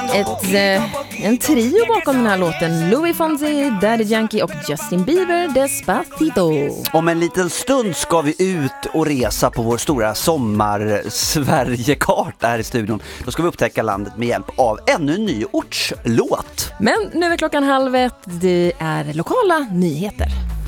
En trio bakom den här låten. Louis Fonsi, Daddy Yankee och Justin Bieber, Despacito. Om en liten stund ska vi ut och resa på vår stora sommar-Sverige-karta här i studion. Då ska vi upptäcka landet med hjälp av ännu en ny ortslåt. Men nu är klockan 12:30. Det är lokala nyheter.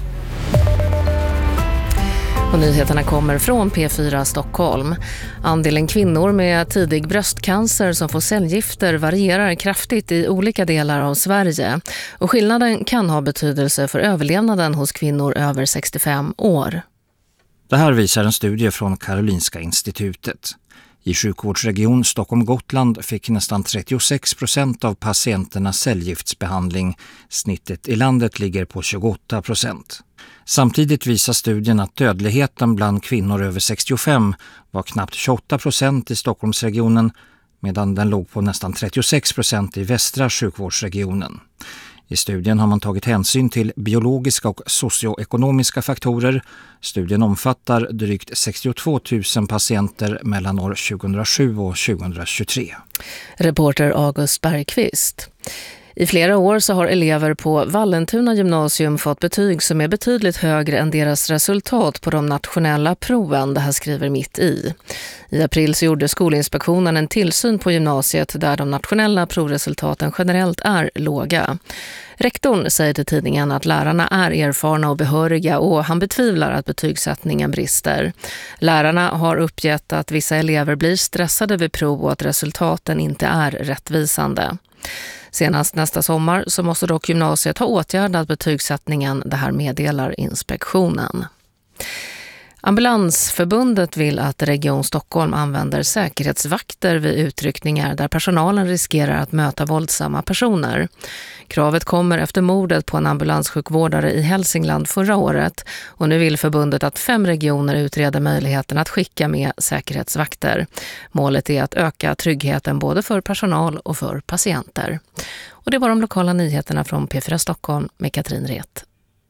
Och nyheterna kommer från P4 Stockholm. Andelen kvinnor med tidig bröstcancer som får cellgifter varierar kraftigt i olika delar av Sverige. Och skillnaden kan ha betydelse för överlevnaden hos kvinnor över 65 år. Det här visar en studie från Karolinska institutet. I sjukvårdsregion Stockholm-Gotland fick nästan 36% av patienterna cellgiftsbehandling. Snittet i landet ligger på 28%. Samtidigt visar studien att dödligheten bland kvinnor över 65 var knappt 28% i Stockholmsregionen, medan den låg på nästan 36% i västra sjukvårdsregionen. I studien har man tagit hänsyn till biologiska och socioekonomiska faktorer. Studien omfattar drygt 62 000 patienter mellan år 2007 och 2023. Reporter August Bergqvist. I flera år så har elever på Vallentuna gymnasium fått betyg som är betydligt högre än deras resultat på de nationella proven, det här skriver Mitt i. I april så gjorde Skolinspektionen en tillsyn på gymnasiet där de nationella provresultaten generellt är låga. Rektorn säger till tidningen att lärarna är erfarna och behöriga och han betvivlar att betygssättningen brister. Lärarna har uppgett att vissa elever blir stressade vid prov och att resultaten inte är rättvisande. Senast nästa sommar så måste dock gymnasiet ha åtgärdat betygssättningen, det här meddelar inspektionen. Ambulansförbundet vill att Region Stockholm använder säkerhetsvakter vid utryckningar där personalen riskerar att möta våldsamma personer. Kravet kommer efter mordet på en ambulanssjukvårdare i Hälsingland förra året och nu vill förbundet att 5 regioner utreder möjligheten att skicka med säkerhetsvakter. Målet är att öka tryggheten både för personal och för patienter. Och det var de lokala nyheterna från P4 Stockholm med Katrin Ret.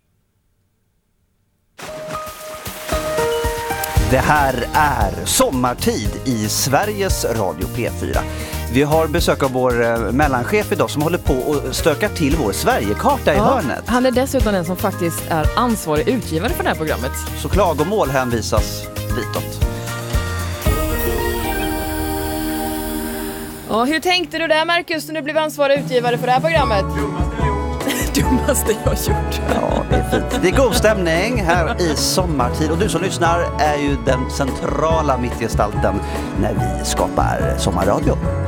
Det här är sommartid i Sveriges Radio P4. Vi har besök av vår mellanchef idag som håller på och stökar till vår Sverigekarta i hörnet. Han är dessutom den som faktiskt är ansvarig utgivare för det här programmet. Så klagomål hänvisas ditåt. Och hur tänkte du där, Marcus, när du blev ansvarig utgivare för det här programmet? Dummaste jag gjort. Ja, det är fint. Det är god stämning här i sommartid. Och du som lyssnar är ju den centrala mittgestalten när vi skapar sommarradio.